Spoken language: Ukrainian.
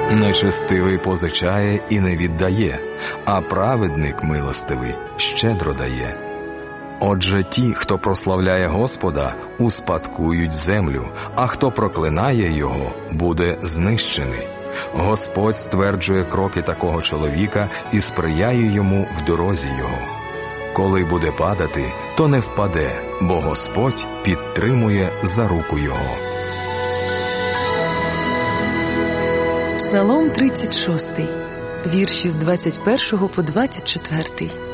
Нечестивий позичає і не віддає, а праведник милостивий щедро дає. Отже, ті, хто прославляє Господа, успадкують землю, а хто проклинає його, буде знищений. Господь стверджує кроки такого чоловіка і сприяє йому в дорозі його. Коли буде падати, то не впаде, бо Господь підтримує за руку його. Псалом 36, вірші з 21 по 24.